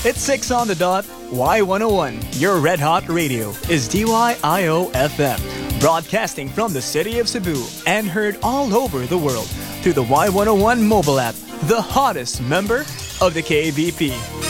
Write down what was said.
It's 6 on the dot. Y101, your red hot radio, is DYIO FM, broadcasting from the city of Cebu and heard all over the world through the Y101 mobile app, the hottest member of the KBP.